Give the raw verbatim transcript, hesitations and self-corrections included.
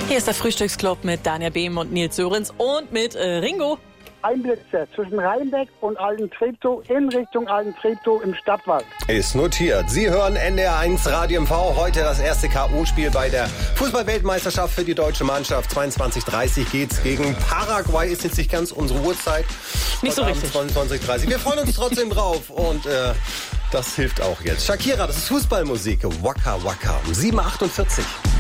Hier ist der Frühstücksclub mit Daniel Behm und Nils Sörensen und mit äh, Ringo. Einblitzer zwischen Rheinbeck und Alten-Treptow in Richtung Alten-Treptow im Stadtwald. Ist notiert. Sie hören N D R eins Radio M V. Heute das erste K O-Spiel bei der Fußball-Weltmeisterschaft für die deutsche Mannschaft. zweiundzwanzig Uhr dreißig geht's gegen Paraguay. Ist jetzt nicht ganz unsere Uhrzeit. Nicht so richtig. zweiundzwanzig Uhr dreißig. Wir freuen uns trotzdem drauf und äh, das hilft auch jetzt. Shakira, das ist Fußballmusik. Waka Waka um sieben Uhr achtundvierzig.